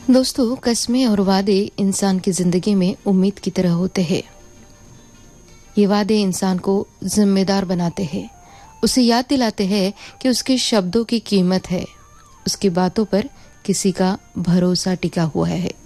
दोस्तों, कस्में और वादे इंसान की जिंदगी में उम्मीद की तरह होते हैं। ये वादे इंसान को जिम्मेदार बनाते हैं, उसे याद दिलाते हैं कि उसके शब्दों की कीमत है, उसकी बातों पर किसी का भरोसा टिका हुआ है।